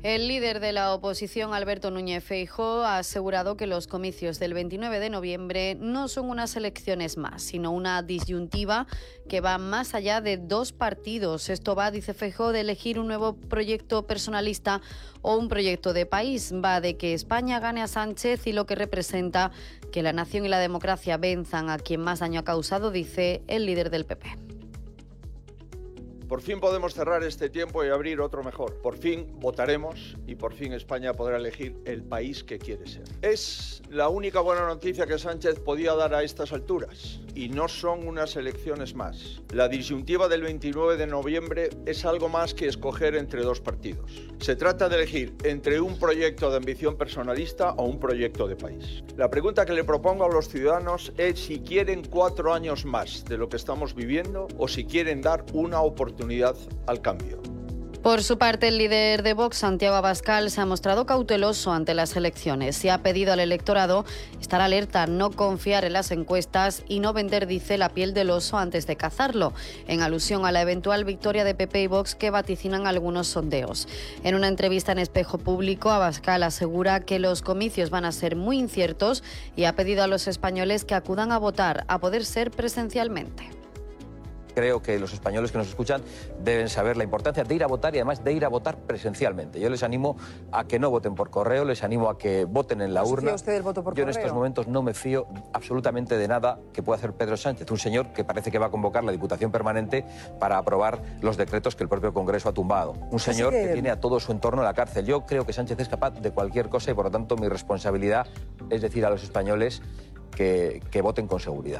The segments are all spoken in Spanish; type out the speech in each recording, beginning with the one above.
El líder de la oposición, Alberto Núñez Feijóo, ha asegurado que los comicios del 29 de noviembre no son unas elecciones más, sino una disyuntiva que va más allá de dos partidos. Esto va, dice Feijóo, de elegir un nuevo proyecto personalista o un proyecto de país. Va de que España gane a Sánchez y lo que representa que la nación y la democracia venzan a quien más daño ha causado, dice el líder del PP. Por fin podemos cerrar este tiempo y abrir otro mejor. Por fin votaremos y por fin España podrá elegir el país que quiere ser. Es la única buena noticia que Sánchez podía dar a estas alturas. Y no son unas elecciones más. La disyuntiva del 29 de noviembre es algo más que escoger entre dos partidos. Se trata de elegir entre un proyecto de ambición personalista o un proyecto de país. La pregunta que le propongo a los ciudadanos es si quieren 4 años más de lo que estamos viviendo o si quieren dar una oportunidad al cambio. Por su parte, el líder de Vox, Santiago Abascal, se ha mostrado cauteloso ante las elecciones y ha pedido al electorado estar alerta, no confiar en las encuestas y no vender, dice, la piel del oso antes de cazarlo, en alusión a la eventual victoria de PP y Vox que vaticinan algunos sondeos. En una entrevista en Espejo Público, Abascal asegura que los comicios van a ser muy inciertos y ha pedido a los españoles que acudan a votar, a poder ser presencialmente. Creo que los españoles que nos escuchan deben saber la importancia de ir a votar y además de ir a votar presencialmente. Yo les animo a que no voten por correo, les animo a que voten en la urna. ¿Usted el voto por Yo correo? en estos momentos no me fío absolutamente de nada que pueda hacer Pedro Sánchez, un señor que parece que va a convocar la Diputación Permanente para aprobar los decretos que el propio Congreso ha tumbado. Un señor que tiene a todo su entorno en la cárcel. Yo creo que Sánchez es capaz de cualquier cosa y por lo tanto mi responsabilidad es decir a los españoles que voten con seguridad.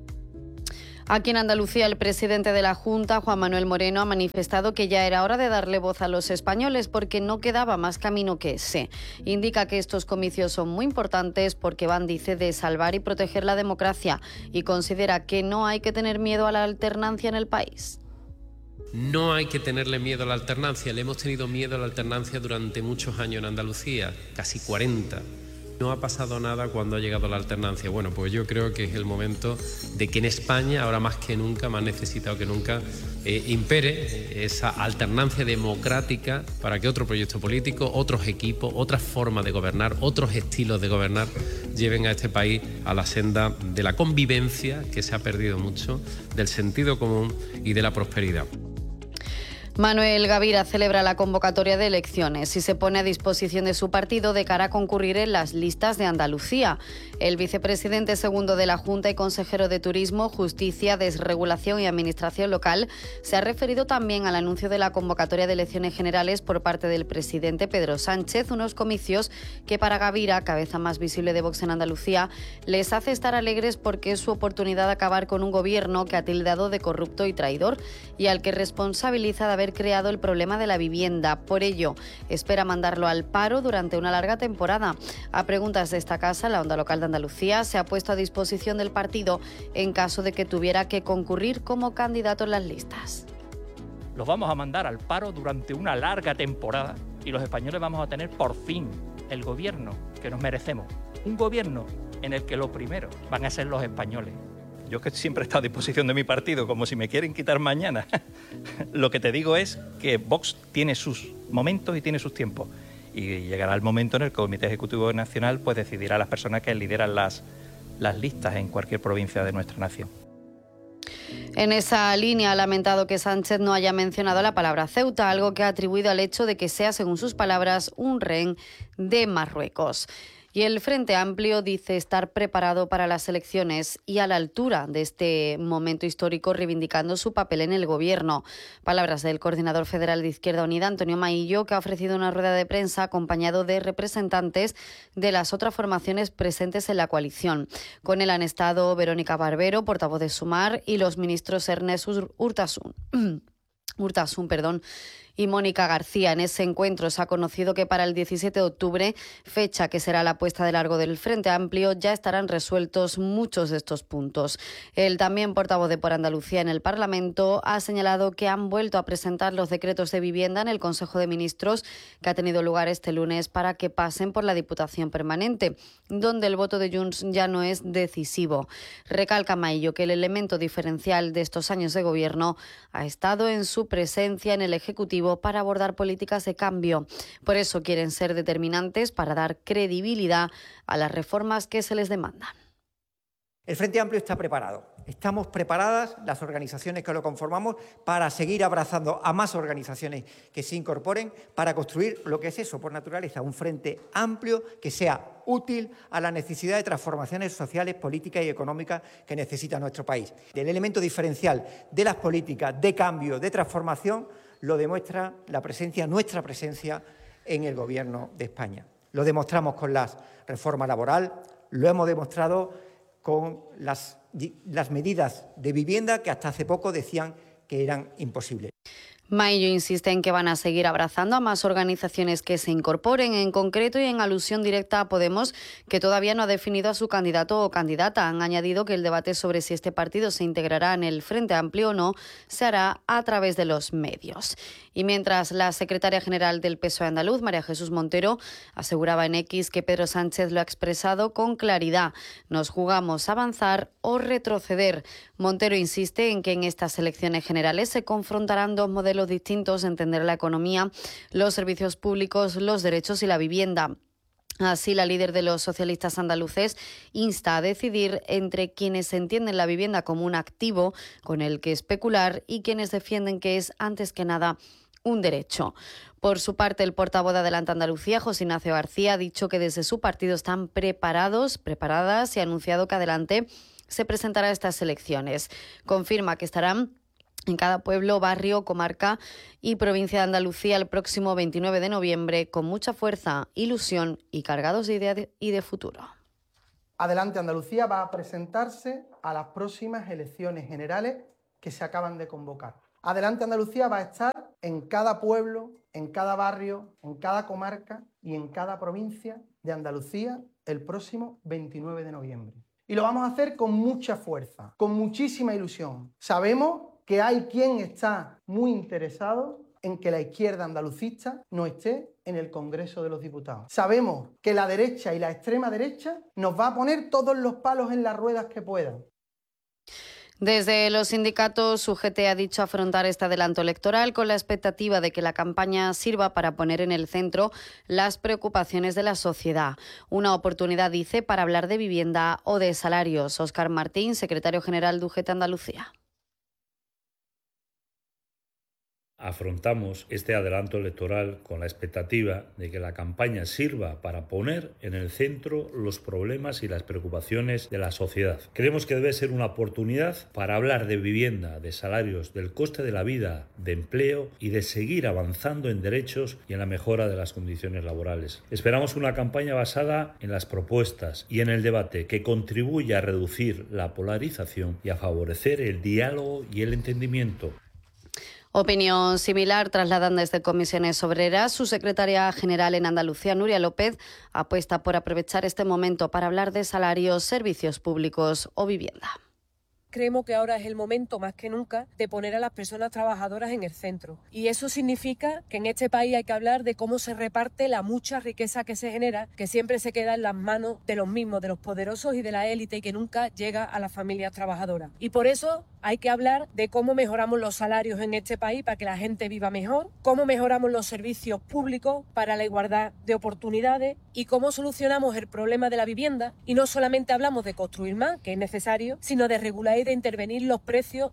Aquí en Andalucía, el presidente de la Junta, Juan Manuel Moreno, ha manifestado que ya era hora de darle voz a los españoles porque no quedaba más camino que ese. Indica que estos comicios son muy importantes porque van, dice, de salvar y proteger la democracia y considera que no hay que tener miedo a la alternancia en el país. No hay que tenerle miedo a la alternancia. Le hemos tenido miedo a la alternancia durante muchos años en Andalucía, casi 40. No ha pasado nada cuando ha llegado la alternancia. Bueno, pues yo creo que es el momento de que en España, ahora más que nunca, más necesitado que nunca, impere esa alternancia democrática para que otro proyecto político, otros equipos, otras formas de gobernar, otros estilos de gobernar lleven a este país a la senda de la convivencia, que se ha perdido mucho, del sentido común y de la prosperidad. Manuel Gavira celebra la convocatoria de elecciones y se pone a disposición de su partido de cara a concurrir en las listas de Andalucía. El vicepresidente segundo de la Junta y consejero de Turismo, Justicia, Desregulación y Administración Local se ha referido también al anuncio de la convocatoria de elecciones generales por parte del presidente Pedro Sánchez, unos comicios que para Gavira, cabeza más visible de Vox en Andalucía, les hace estar alegres porque es su oportunidad de acabar con un gobierno que ha tildado de corrupto y traidor y al que responsabiliza de haber creado el problema de la vivienda. Por ello, espera mandarlo al paro durante una larga temporada. A preguntas de esta casa, la Onda Local de Andalucía se ha puesto a disposición del partido en caso de que tuviera que concurrir como candidato en las listas. Los vamos a mandar al paro durante una larga temporada y los españoles vamos a tener por fin el gobierno que nos merecemos. Un gobierno en el que lo primero van a ser los españoles. Yo que siempre he estado a disposición de mi partido, como si me quieren quitar mañana. Lo que te digo es que Vox tiene sus momentos y tiene sus tiempos. Y llegará el momento en el que el Comité Ejecutivo Nacional pues decidirá a las personas que lideran las listas en cualquier provincia de nuestra nación. En esa línea ha lamentado que Sánchez no haya mencionado la palabra Ceuta, algo que ha atribuido al hecho de que sea, según sus palabras, un rehén de Marruecos. Y el Frente Amplio dice estar preparado para las elecciones y a la altura de este momento histórico, reivindicando su papel en el Gobierno. Palabras del coordinador federal de Izquierda Unida, Antonio Maillo, que ha ofrecido una rueda de prensa acompañado de representantes de las otras formaciones presentes en la coalición. Con él han estado Verónica Barbero, portavoz de Sumar, y los ministros Ernest Urtasun y Mónica García. En ese encuentro se ha conocido que para el 17 de octubre, fecha que será la puesta de largo del Frente Amplio, ya estarán resueltos muchos de estos puntos. El también portavoz de Por Andalucía en el Parlamento ha señalado que han vuelto a presentar los decretos de vivienda en el Consejo de Ministros que ha tenido lugar este lunes para que pasen por la Diputación Permanente, donde el voto de Junts ya no es decisivo. Recalca Maillo que el elemento diferencial de estos años de gobierno ha estado en su presencia en el Ejecutivo objetivo para abordar políticas de cambio. Por eso quieren ser determinantes para dar credibilidad a las reformas que se les demandan. El Frente Amplio está preparado. Estamos preparadas, las organizaciones que lo conformamos, para seguir abrazando a más organizaciones que se incorporen para construir lo que es eso, por naturaleza, un Frente Amplio que sea útil a la necesidad de transformaciones sociales, políticas y económicas que necesita nuestro país. El elemento diferencial de las políticas de cambio, de transformación, lo demuestra nuestra presencia en el Gobierno de España. Lo demostramos con la reforma laboral, lo hemos demostrado con las medidas de vivienda que hasta hace poco decían que eran imposibles. Maillo insiste en que van a seguir abrazando a más organizaciones que se incorporen, en concreto y en alusión directa a Podemos, que todavía no ha definido a su candidato o candidata. Han añadido que el debate sobre si este partido se integrará en el Frente Amplio o no se hará a través de los medios. Y mientras la secretaria general del PSOE andaluz, María Jesús Montero, aseguraba en X que Pedro Sánchez lo ha expresado con claridad: nos jugamos avanzar o retroceder. Montero insiste en que en estas elecciones generales se confrontarán dos modelos distintos: entender la economía, los servicios públicos, los derechos y la vivienda. Así, la líder de los socialistas andaluces insta a decidir entre quienes entienden la vivienda como un activo con el que especular y quienes defienden que es, antes que nada, un derecho. Por su parte, el portavoz de Adelante Andalucía, José Ignacio García, ha dicho que desde su partido están preparadas y ha anunciado que Adelante se presentará a estas elecciones. Confirma que estarán en cada pueblo, barrio, comarca y provincia de Andalucía el próximo 29 de noviembre con mucha fuerza, ilusión y cargados de ideas y de futuro. Adelante Andalucía va a presentarse a las próximas elecciones generales que se acaban de convocar. Adelante Andalucía va a estar en cada pueblo, en cada barrio, en cada comarca y en cada provincia de Andalucía el próximo 29 de noviembre. Y lo vamos a hacer con mucha fuerza, con muchísima ilusión. Sabemos que hay quien está muy interesado en que la izquierda andalucista no esté en el Congreso de los Diputados. Sabemos que la derecha y la extrema derecha nos va a poner todos los palos en las ruedas que puedan. Desde los sindicatos, UGT ha dicho afrontar este adelanto electoral con la expectativa de que la campaña sirva para poner en el centro las preocupaciones de la sociedad. Una oportunidad, dice, para hablar de vivienda o de salarios. Óscar Martín, secretario general de UGT Andalucía. Afrontamos este adelanto electoral con la expectativa de que la campaña sirva para poner en el centro los problemas y las preocupaciones de la sociedad. Creemos que debe ser una oportunidad para hablar de vivienda, de salarios, del coste de la vida, de empleo y de seguir avanzando en derechos y en la mejora de las condiciones laborales. Esperamos una campaña basada en las propuestas y en el debate que contribuya a reducir la polarización y a favorecer el diálogo y el entendimiento. Opinión similar trasladan desde Comisiones Obreras. Su secretaria general en Andalucía, Nuria López, apuesta por aprovechar este momento para hablar de salarios, servicios públicos o vivienda. Creemos que ahora es el momento, más que nunca, de poner a las personas trabajadoras en el centro. Y eso significa que en este país hay que hablar de cómo se reparte la mucha riqueza que se genera, que siempre se queda en las manos de los mismos, de los poderosos y de la élite, y que nunca llega a las familias trabajadoras. Y por eso hay que hablar de cómo mejoramos los salarios en este país para que la gente viva mejor, cómo mejoramos los servicios públicos para la igualdad de oportunidades y cómo solucionamos el problema de la vivienda. Y no solamente hablamos de construir más, que es necesario, sino de regular y de intervenir los precios.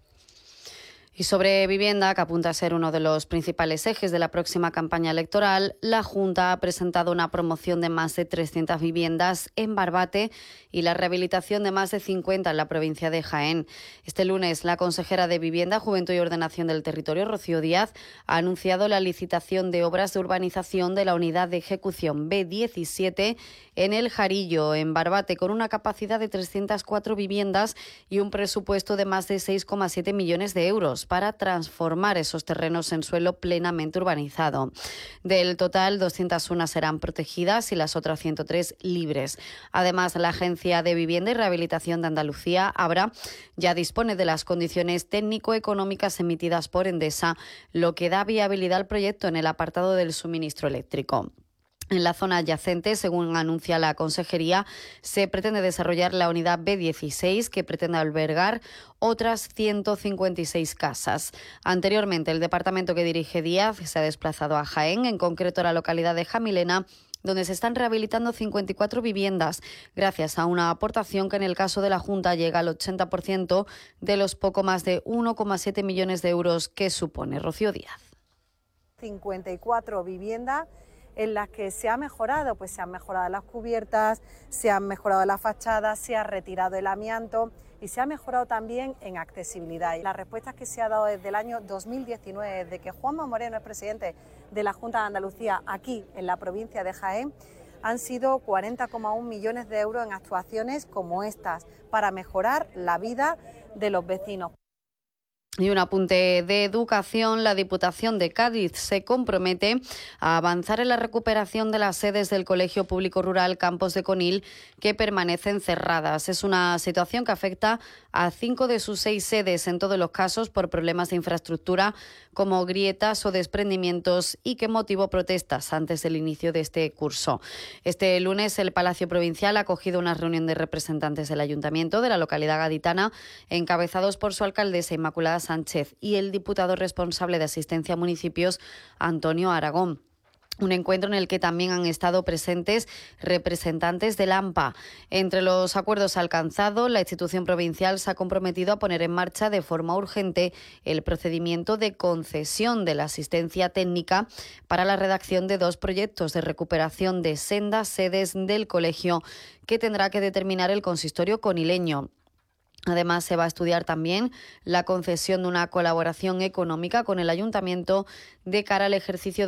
Y sobre vivienda, que apunta a ser uno de los principales ejes de la próxima campaña electoral, la Junta ha presentado una promoción de más de 300 viviendas en Barbate y la rehabilitación de más de 50 en la provincia de Jaén. Este lunes, la consejera de Vivienda, Juventud y Ordenación del Territorio, Rocío Díaz, ha anunciado la licitación de obras de urbanización de la unidad de ejecución B17 en El Jarillo, en Barbate, con una capacidad de 304 viviendas y un presupuesto de más de 6,7 millones de euros para transformar esos terrenos en suelo plenamente urbanizado. Del total, 201 serán protegidas y las otras 103 libres. Además, la Agencia de Vivienda y Rehabilitación de Andalucía, ABRA, ya dispone de las condiciones técnico-económicas emitidas por Endesa, lo que da viabilidad al proyecto en el apartado del suministro eléctrico. En la zona adyacente, según anuncia la Consejería, se pretende desarrollar la unidad B16, que pretende albergar otras 156 casas. Anteriormente, el departamento que dirige Díaz se ha desplazado a Jaén, en concreto a la localidad de Jamilena, donde se están rehabilitando 54 viviendas, gracias a una aportación que en el caso de la Junta llega al 80% de los poco más de 1,7 millones de euros que supone. Rocío Díaz. 54 viviendas en las que se ha mejorado, pues se han mejorado las cubiertas, se han mejorado las fachadas, se ha retirado el amianto y se ha mejorado también en accesibilidad. Y las respuestas que se ha dado desde el año 2019, desde que Juanma Moreno es presidente de la Junta de Andalucía aquí en la provincia de Jaén, han sido 40,1 millones de euros en actuaciones como estas para mejorar la vida de los vecinos. Y un apunte de educación, la Diputación de Cádiz se compromete a avanzar en la recuperación de las sedes del Colegio Público Rural Campos de Conil, que permanecen cerradas. Es una situación que afecta a 5 de sus 6 sedes, en todos los casos por problemas de infraestructura, como grietas o desprendimientos, y que motivó protestas antes del inicio de este curso. Este lunes el Palacio Provincial ha acogido una reunión de representantes del Ayuntamiento de la localidad gaditana, encabezados por su alcaldesa Inmaculada Sánchez y el diputado responsable de Asistencia a Municipios, Antonio Aragón. Un encuentro en el que también han estado presentes representantes del AMPA. Entre los acuerdos alcanzados, la institución provincial se ha comprometido a poner en marcha de forma urgente el procedimiento de concesión de la asistencia técnica para la redacción de 2 proyectos de recuperación de sendas sedes del colegio que tendrá que determinar el consistorio conileño. Además, se va a estudiar también la concesión de una colaboración económica con el Ayuntamiento de cara al ejercicio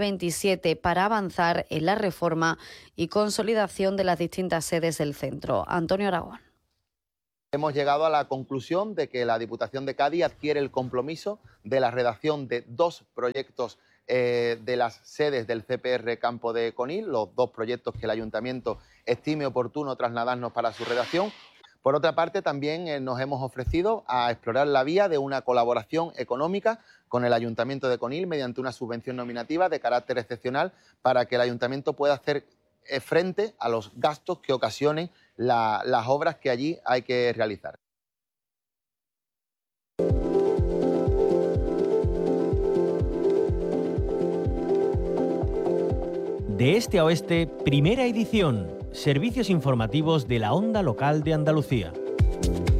2027 para avanzar en la reforma y consolidación de las distintas sedes del centro. Antonio Aragón. Hemos llegado a la conclusión de que la Diputación de Cádiz adquiere el compromiso de la redacción de 2 proyectos de las sedes del CPR Campo de Conil, los 2 proyectos que el Ayuntamiento estime oportuno trasladarnos para su redacción. Por otra parte, también nos hemos ofrecido a explorar la vía de una colaboración económica con el Ayuntamiento de Conil mediante una subvención nominativa de carácter excepcional para que el Ayuntamiento pueda hacer frente a los gastos que ocasionen las obras que allí hay que realizar. De este a oeste, primera edición. Servicios informativos de la Onda Local de Andalucía.